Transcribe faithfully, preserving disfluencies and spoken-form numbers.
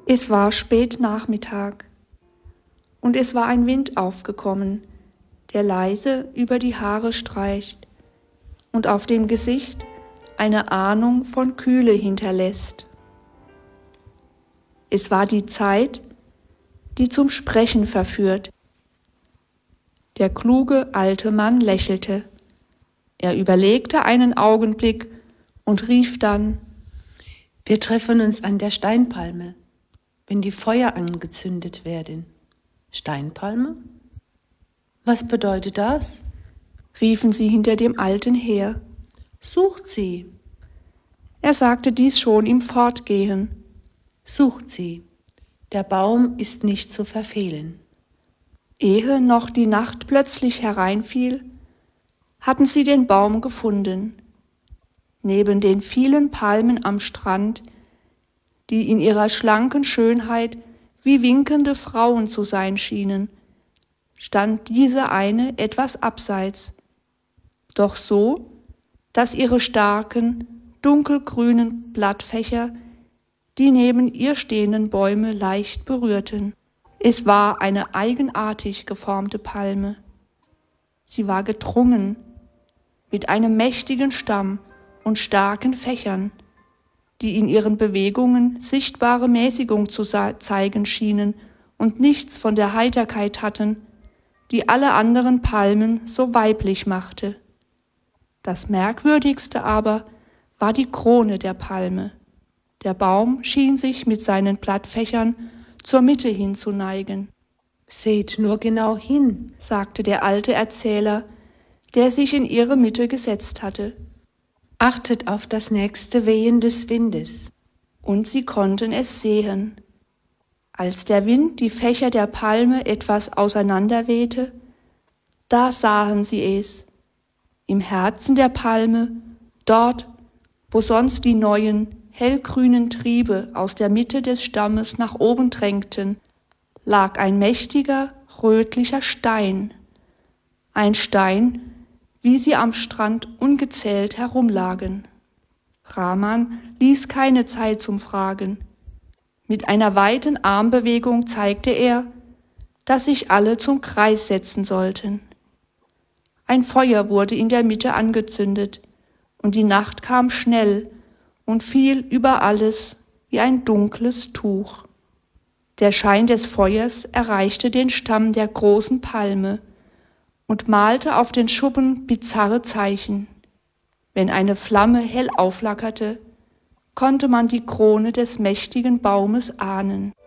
Es war spät Nachmittag, und es war ein Wind aufgekommen, der leise über die Haare streicht und auf dem Gesicht eine Ahnung von Kühle hinterlässt. Es war die Zeit, die zum Sprechen verführt. Der kluge alte Mann lächelte. Er überlegte einen Augenblick und rief dann: Wir treffen uns an der Steinpalme, wenn die Feuer angezündet werden. Steinpalme? Was bedeutet das? Riefen sie hinter dem Alten her. Sucht sie. Er sagte dies schon im Fortgehen. Sucht sie. Der Baum ist nicht zu verfehlen. Ehe noch die Nacht plötzlich hereinfiel, hatten sie den Baum gefunden. Neben den vielen Palmen am Strand, die in ihrer schlanken Schönheit wie winkende Frauen zu sein schienen, stand diese eine etwas abseits, doch so, dass ihre starken, dunkelgrünen Blattfächer die neben ihr stehenden Bäume leicht berührten. Es war eine eigenartig geformte Palme. Sie war gedrungen, mit einem mächtigen Stamm und starken Fächern, die in ihren Bewegungen sichtbare Mäßigung zu zeigen schienen und nichts von der Heiterkeit hatten, die alle anderen Palmen so weiblich machte. Das Merkwürdigste aber war die Krone der Palme. Der Baum schien sich mit seinen Blattfächern zur Mitte hin zu neigen. Seht nur genau hin, sagte der alte Erzähler, der sich in ihre Mitte gesetzt hatte. Achtet auf das nächste Wehen des Windes. Und sie konnten es sehen. Als der Wind die Fächer der Palme etwas auseinanderwehte, da sahen sie es. Im Herzen der Palme, dort, wo sonst die neuen, hellgrünen Triebe aus der Mitte des Stammes nach oben drängten, lag ein mächtiger, rötlicher Stein. Ein Stein, wie sie am Strand ungezählt herumlagen. Rahman ließ keine Zeit zum Fragen. Mit einer weiten Armbewegung zeigte er, dass sich alle zum Kreis setzen sollten. Ein Feuer wurde in der Mitte angezündet, und die Nacht kam schnell und fiel über alles wie ein dunkles Tuch. Der Schein des Feuers erreichte den Stamm der großen Palme und malte auf den Schuppen bizarre Zeichen. Wenn eine Flamme hell aufflackerte, konnte man die Krone des mächtigen Baumes ahnen.